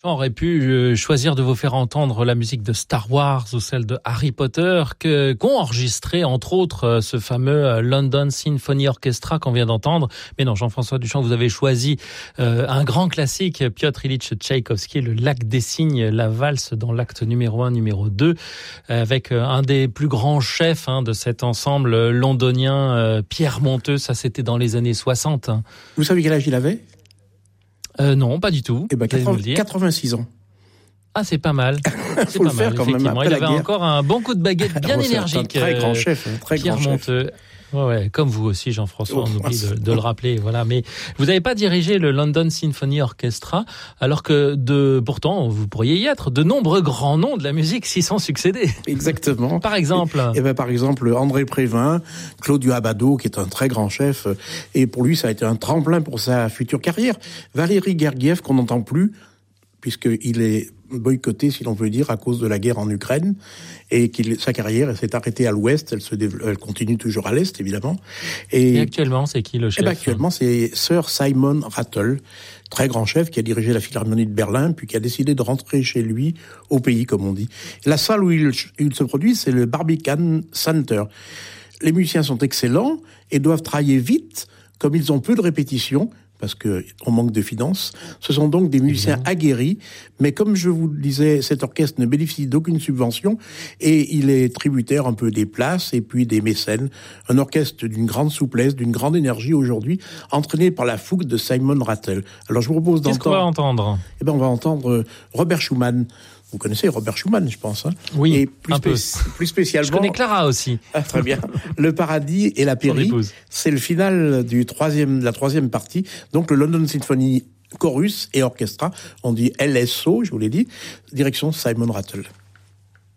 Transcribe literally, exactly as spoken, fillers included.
On aurait pu choisir de vous faire entendre la musique de Star Wars ou celle de Harry Potter que, qu'ont enregistré entre autres ce fameux London Symphony Orchestra qu'on vient d'entendre. Mais non, Jean-François Duchamp, vous avez choisi euh, un grand classique, Piotr Ilyich Tchaïkovski, le Lac des Cygnes, la valse dans l'acte numéro un, numéro deux, avec un des plus grands chefs hein, de cet ensemble londonien, euh, Pierre Monteux. Ça, c'était dans les années soixante. Vous savez quel âge il avait ? Euh, non, pas du tout. Eh ben, quatre-vingts, quatre-vingt-six ans. Ah, c'est pas mal. C'est Faut pas le faire mal, quand même effectivement. après Il la avait guerre. encore un bon coup de baguette bien bon, c'est énergique. un très grand chef, un très Pierre grand chef. Monteux. Ouais, ouais, comme vous aussi, Jean-François, Oh, on oublie de, de le rappeler. Voilà, mais vous n'avez pas dirigé le London Symphony Orchestra, alors que de, pourtant, vous pourriez y être. De nombreux grands noms de la musique s'y sont succédés. Exactement. Par exemple. Et, et ben, par exemple, André Prévin, Claudio Abbado, qui est un très grand chef. Et pour lui, ça a été un tremplin pour sa future carrière. Valéry Gergiev, qu'on n'entend plus, puisqu'il est boycotté, si l'on peut dire, à cause de la guerre en Ukraine, et qu'il sa carrière s'est arrêtée à l'ouest, elle se développe, elle continue toujours à l'est, évidemment. Et, et actuellement, c'est qui le chef ? Eh ben actuellement, c'est Sir Simon Rattle, très grand chef qui a dirigé la Philharmonie de Berlin, puis qui a décidé de rentrer chez lui, au pays, comme on dit. La salle où il, où il se produit, c'est le Barbican Center. Les musiciens sont excellents et doivent travailler vite, comme ils ont peu de répétitions, parce qu'on manque de finances. Ce sont donc des musiciens Évidemment. aguerris, mais comme je vous le disais, cet orchestre ne bénéficie d'aucune subvention et il est tributaire un peu des places et puis des mécènes. Un orchestre d'une grande souplesse, d'une grande énergie aujourd'hui, entraîné par la fougue de Simon Rattle. Alors je vous propose d'entendre... Qu'est-ce qu'on va entendre ? Eh ben, on va entendre Robert Schumann. Vous connaissez Robert Schumann, je pense. Hein oui, et plus un peu. Spé- plus spécialement... Je connais Clara aussi. Ah, très bien. Le Paradis et la Pairie, c'est le final du troisième, de la troisième partie. Donc le London Symphony Chorus et Orchestra, on dit L S O, je vous l'ai dit, direction Simon Rattle.